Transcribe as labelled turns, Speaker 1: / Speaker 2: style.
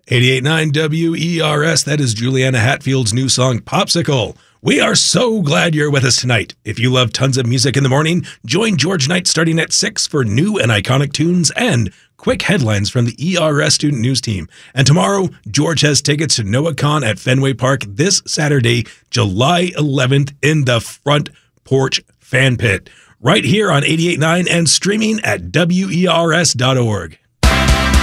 Speaker 1: 88.9 WERS, that is Juliana Hatfield's new song, Popsicle. We are so glad you're with us tonight. If you love tons of music in the morning, join George Knight starting at 6 for new and iconic tunes and quick headlines from the ERS Student News Team. And tomorrow, George has tickets to NoahCon at Fenway Park this Saturday, July 11th in the Front Porch Fan Pit. Right here on 88.9 and streaming at WERS.org.